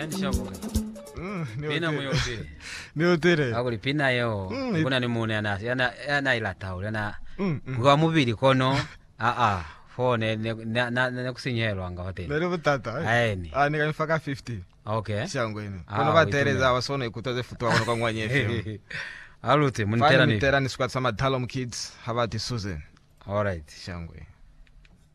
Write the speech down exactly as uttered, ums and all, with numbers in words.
Nani shabuka? Mm, Pina moyo tire. Ni utire. Akuli pina yo. Mm, Kuna ni mune ana yana yana ila taule na Mm. mm. kwa mubiri kono. Ah ah. Phone na na na kusinyelwa nga hotel. Nari butata. Aeni. Ah nikanifaka fifty. Okay. Shangu ino. Ah, Kono batereza waitumia. abasone ikutoze futu wako kwa mwanye F M. Alute Fani munitera ni. mitera ni squad sama Talom Kids habati Susan. All right. Shangu.